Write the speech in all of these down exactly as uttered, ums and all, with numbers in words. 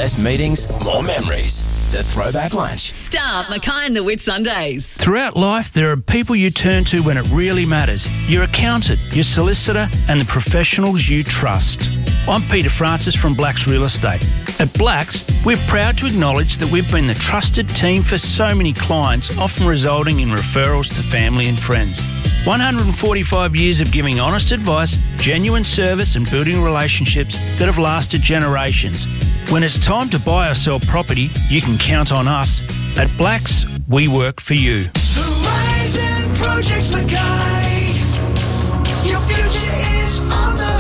Less meetings, more memories. The Throwback Lunch. Star, Mackay and the Whitsundays. Throughout life, there are people you turn to when it really matters. Your accountant, your solicitor, and the professionals you trust. I'm Peter Francis from Blacks Real Estate. At Blacks, we're proud to acknowledge that we've been the trusted team for so many clients, often resulting in referrals to family and friends. one hundred forty-five years of giving honest advice, genuine service and building relationships that have lasted generations. When it's time to buy or sell property, you can count on us. At Blacks, we work for you. Horizon Projects Mackay. Your future is on the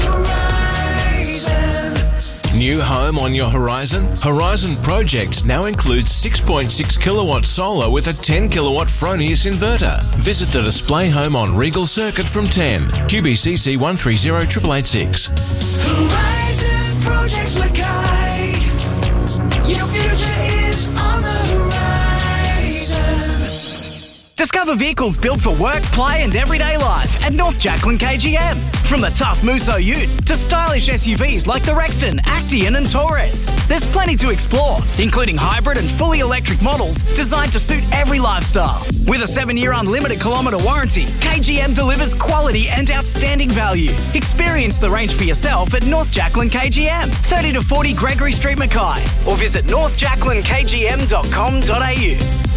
horizon. New home on your horizon? Horizon Projects now includes six point six kilowatt solar with a ten kilowatt Fronius inverter. Visit the display home on Regal Circuit from ten. Q B C C one three zero eight eight eight six. Horizon Projects Mackay. Your future is on the horizon. Discover vehicles built for work, play and everyday life at North Jacqueline K G M. From the tough Musso Ute to stylish S U Vs like the Rexton, Actian and Taurus. There's plenty to explore, including hybrid and fully electric models designed to suit every lifestyle. With a seven-year unlimited kilometre warranty, K G M delivers quality and outstanding value. Experience the range for yourself at North Jacqueline K G M, thirty to forty Gregory Street, Mackay, or visit north jacqueline k g m dot com dot a u.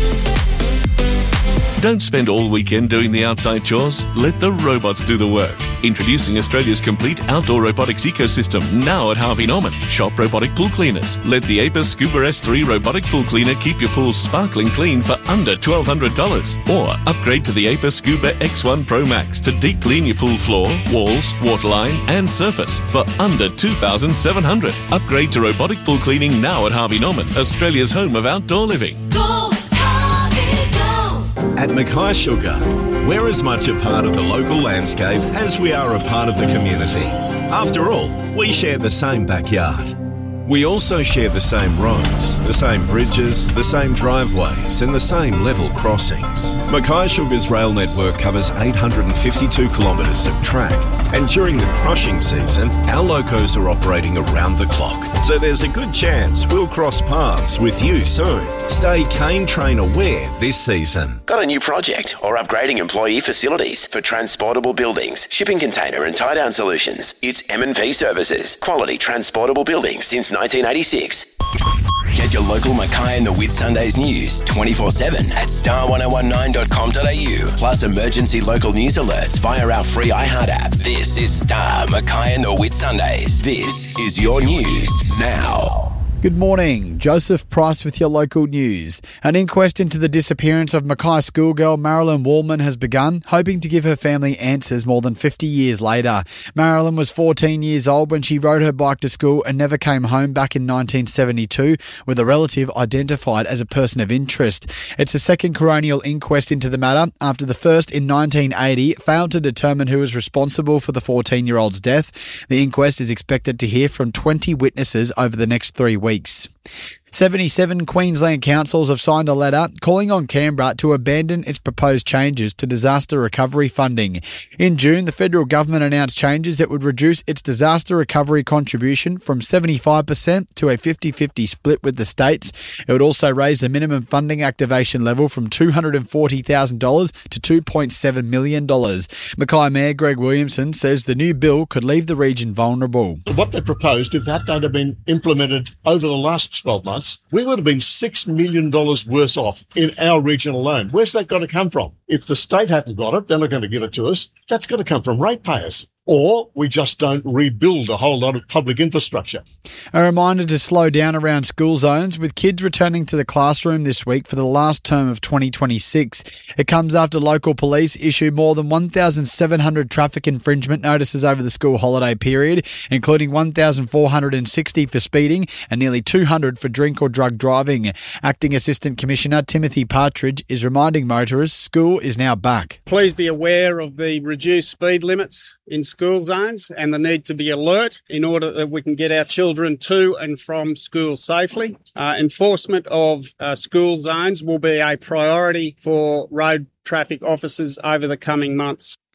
Don't spend all weekend doing the outside chores. Let the robots do the work. Introducing Australia's complete outdoor robotics ecosystem, now at Harvey Norman. Shop robotic pool cleaners. Let the Apis Scuba S three robotic pool cleaner keep your pool sparkling clean for under twelve hundred dollars. Or upgrade to the Apis Scuba X one Pro Max to deep clean your pool floor, walls, waterline and surface for under two thousand seven hundred dollars. Upgrade to robotic pool cleaning now at Harvey Norman, Australia's home of outdoor living. Go, Harvey, go. At Mackay Sugar, we're as much a part of the local landscape as we are a part of the community. After all, we share the same backyard. We also share the same roads, the same bridges, the same driveways and the same level crossings. Mackay Sugar's rail network covers eight hundred fifty-two kilometres of track, and during the crushing season, our locos are operating around the clock. So there's a good chance we'll cross paths with you soon. Stay Cane Train aware this season. Got a new project or upgrading employee facilities for transportable buildings, shipping container and tie-down solutions? It's M and P Services. Quality transportable buildings since nineteen eighty-six. Get your local Mackay and the Whitsundays news twenty-four seven at star ten nineteen dot com dot a u. Plus emergency local news alerts via our free iHeart app. This is Star, Mackay and the Whitsundays. This is your news now. Good morning. Joseph Price with your local news. An inquest into the disappearance of Mackay schoolgirl Marilyn Wallman has begun, hoping to give her family answers more than fifty years later. Marilyn was fourteen years old when she rode her bike to school and never came home back in nineteen seventy-two, with a relative identified as a person of interest. It's the second coronial inquest into the matter after the first in nineteen eighty failed to determine who was responsible for the fourteen-year-old's death. The inquest is expected to hear from twenty witnesses over the next three weeks. seventy-seven Queensland councils have signed a letter calling on Canberra to abandon its proposed changes to disaster recovery funding. In June, the federal government announced changes that would reduce its disaster recovery contribution from seventy-five percent to a fifty-fifty split with the states. It would also raise the minimum funding activation level from two hundred forty thousand dollars to two point seven million dollars. Mackay Mayor Greg Williamson says the new bill could leave the region vulnerable. What they proposed, if that had been implemented over the last twelve months, we would have been six million dollars worse off in our region alone. Where's that got to come from? If the state haven't got it, they're not going to give it to us. That's got to come from ratepayers. Or we just don't rebuild a whole lot of public infrastructure. A reminder to slow down around school zones, with kids returning to the classroom this week for the last term of twenty twenty-six. It comes after local police issued more than one thousand seven hundred traffic infringement notices over the school holiday period, including one thousand four hundred sixty for speeding and nearly two hundred for drink or drug driving. Acting Assistant Commissioner Timothy Partridge is reminding motorists school is now back. Please be aware of the reduced speed limits in school zones and the need to be alert in order that we can get our children to and from school safely. Uh, enforcement of uh, school zones will be a priority for road traffic officers over the coming months.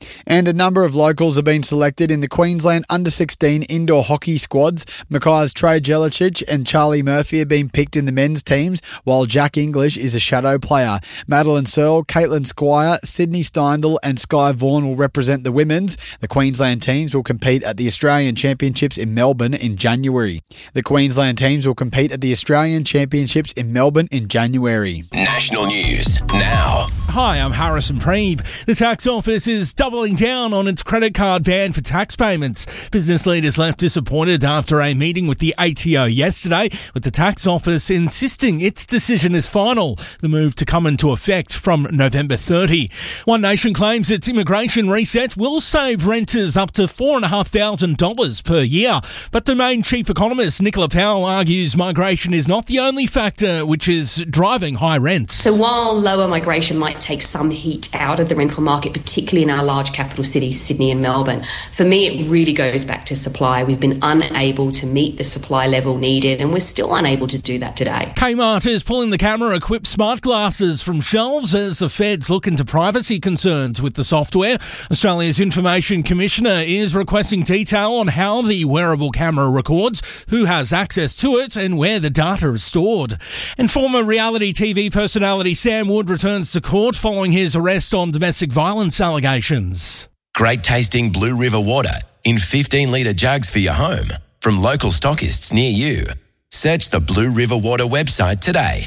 And a number of locals have been selected in the Queensland under sixteen indoor hockey squads. Mackay's Trey Jelicic and Charlie Murphy have been picked in the men's teams, while Jack English is a shadow player. Madeline Searle, Caitlin Squire, Sydney Steindl and Sky Vaughan will represent the women's. The Queensland teams will compete at the Australian Championships in Melbourne in January. The Queensland teams will compete at the Australian Championships in Melbourne in January. National news now. Hi, I'm Harrison Preeve. The tax office is doubling down on its credit card ban for tax payments. Business leaders left disappointed after a meeting with the A T O yesterday, with the tax office insisting its decision is final. The move to come into effect from November thirtieth. One Nation claims its immigration reset will save renters up to four thousand five hundred dollars per year. But Domain Chief Economist Nicola Powell argues migration is not the only factor which is driving high rents. So while lower migration might take some heat out of the rental market, particularly in our large capital cities, Sydney and Melbourne, for me it really goes back to supply. We've been unable to meet the supply level needed, and we're still unable to do that today. Kmart is pulling the camera-equipped smart glasses from shelves as the feds look into privacy concerns with the software. Australia's Information Commissioner is requesting detail on how the wearable camera records, who has access to it and where the data is stored. And former reality T V personality Sam Wood returns to court following his arrest on domestic violence allegations. Great tasting Blue River water in fifteen litre jugs for your home from local stockists near you. Search the Blue River Water website today.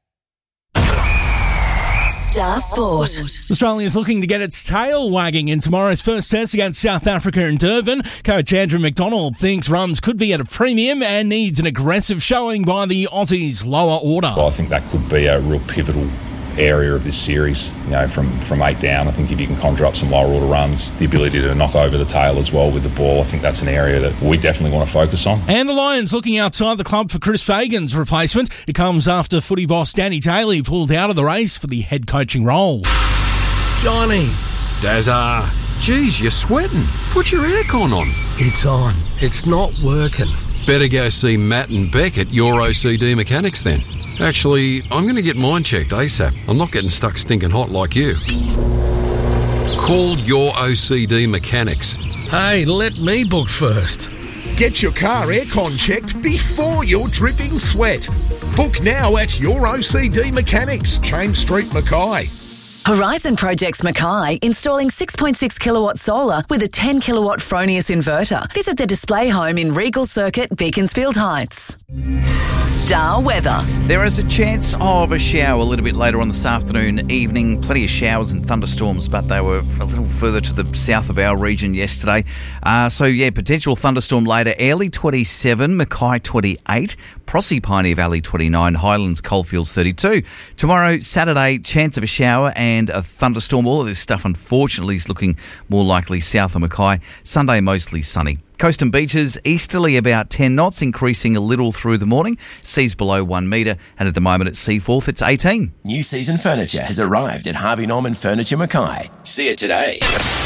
Star Sport. Australia is looking to get its tail wagging in tomorrow's first test against South Africa in Durban. Coach Andrew McDonald thinks runs could be at a premium and needs an aggressive showing by the Aussies' lower order. Well, I think that could be a real pivotal area of this series, you know, from, from eight down. I think if you can conjure up some lower order runs, the ability to knock over the tail as well with the ball, I think that's an area that we definitely want to focus on. And the Lions looking outside the club for Chris Fagan's replacement. It comes after footy boss Danny Daly pulled out of the race for the head coaching role. Johnny, Dazza, geez, you're sweating. Put your aircon on. It's on. It's not working. Better go see Matt and Beck at Your O C D Mechanics then. Actually, I'm going to get mine checked ASAP. I'm not getting stuck stinking hot like you. Call Your O C D Mechanics. Hey, let me book first. Get your car aircon checked before you're dripping sweat. Book now at Your O C D Mechanics, James Street, Mackay. Horizon Projects Mackay, installing six point six kilowatt solar with a ten kilowatt Fronius inverter. Visit the display home in Regal Circuit, Beaconsfield Heights. Star weather. There is a chance of a shower a little bit later on this afternoon, evening. Plenty of showers and thunderstorms, but they were a little further to the south of our region yesterday. Uh, so, yeah, potential thunderstorm later. Airlie twenty-seven, Mackay twenty-eight, Prossie Pioneer Valley twenty-nine, Highlands Coalfields thirty-two. Tomorrow, Saturday, chance of a shower and a thunderstorm. All of this stuff, unfortunately, is looking more likely south of Mackay. Sunday, mostly sunny. Coast and beaches, easterly about ten knots, increasing a little through the morning. Seas below one metre, and at the moment at Seaforth, it's eighteen. New season furniture has arrived at Harvey Norman Furniture Mackay. See it today.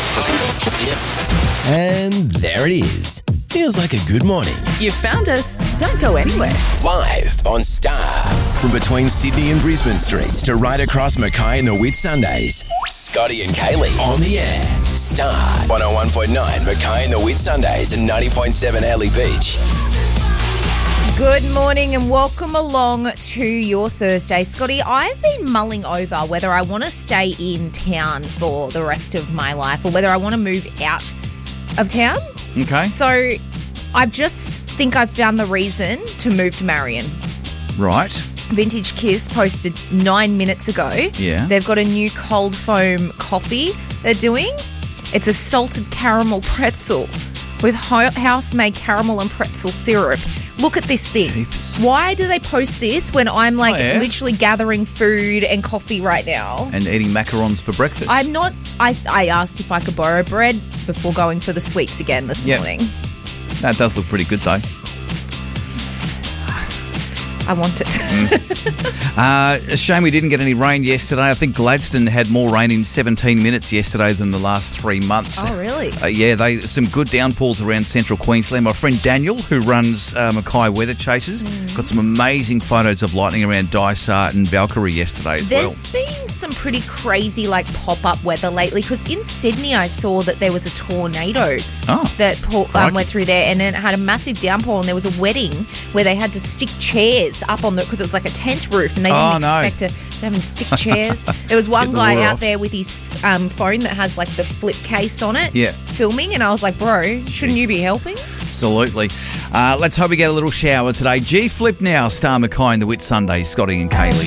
And there it is. Feels like a good morning. You found us. Don't go anywhere. Live on Star. From between Sydney and Brisbane streets to right across Mackay and the Whitsundays. Scotty and Kaylee on the air. Star. one oh one point nine Mackay and the Whitsundays and ninety point seven Airlie Beach. Good morning and welcome along to your Thursday. Scotty, I've been mulling over whether I want to stay in town for the rest of my life or whether I want to move out of town. Okay. So I just think I've found the reason to move to Marion. Right. Vintage Kiss posted nine minutes ago. Yeah. They've got a new cold foam coffee they're doing. It's a salted caramel pretzel with house-made caramel and pretzel syrup. Look at this thing. Jeepers. Why do they post this when I'm like oh, yeah? literally gathering food and coffee right now? And eating macarons for breakfast. I'm not... I, I asked if I could borrow bread before going for the sweets again this yep. morning. That does look pretty good though. I want it. Uh, a shame we didn't get any rain yesterday. I think Gladstone had more rain in seventeen minutes yesterday than the last three months. Oh, really? Uh, yeah, they some good downpours around central Queensland. My friend Daniel, who runs uh, Mackay Weather Chasers, Mm. got some amazing photos of lightning around Dysart and Valkyrie yesterday as well. There's been some pretty crazy like pop-up weather lately because in Sydney I saw that there was a tornado Oh, that po- um, crikey. went through there, and then it had a massive downpour, and there was a wedding where they had to stick chairs up on the because it was like a tent roof, and they Oh, didn't no. expect to they're having to stick chairs. There was one Get the guy water out off. there with his um, phone that has like the flip case on it, Yeah. filming, and I was like, bro, shouldn't you be helping? Absolutely. Uh, let's hope we get a little shower today. G Flip now, Star Mackay and the Whit Sunday, Scotty and Kaylee.